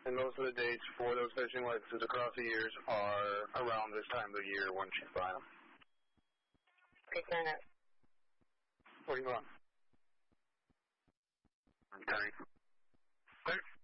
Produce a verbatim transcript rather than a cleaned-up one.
And most of the dates for those fishing licenses across the years are around this time of the year once you buy them. Okay, fair enough. What do you want? Okay.